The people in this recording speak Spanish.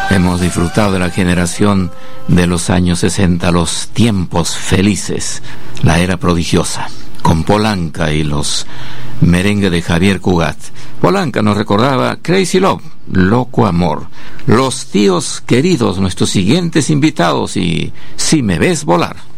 Hemos disfrutado de la generación de los años 60, los tiempos felices, la era prodigiosa, con Polanca y los merengue de Javier Cugat. Polanca nos recordaba Crazy Love, Loco Amor. Los tíos queridos, nuestros siguientes invitados y Si me ves volar.